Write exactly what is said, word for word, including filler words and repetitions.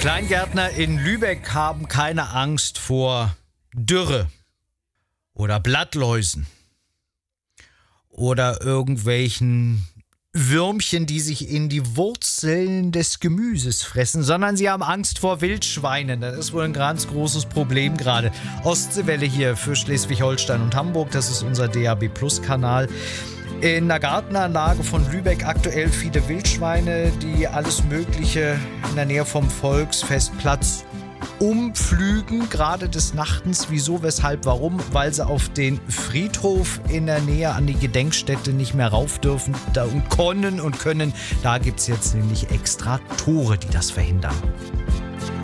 Kleingärtner in Lübeck haben keine Angst vor Dürre oder Blattläusen oder irgendwelchen Würmchen, die sich in die Wurzeln des Gemüses fressen, sondern sie haben Angst vor Wildschweinen. Das ist wohl ein ganz großes Problem gerade. Ostseewelle hier für Schleswig-Holstein und Hamburg, das ist unser D A B Plus Kanal. In der Gartenanlage von Lübeck aktuell viele Wildschweine, die alles Mögliche in der Nähe vom Volksfestplatz umpflügen, gerade des Nachtens. Wieso, weshalb, warum? Weil sie auf den Friedhof in der Nähe an die Gedenkstätte nicht mehr rauf dürfen da und können und können. Da gibt es jetzt nämlich extra Tore, die das verhindern.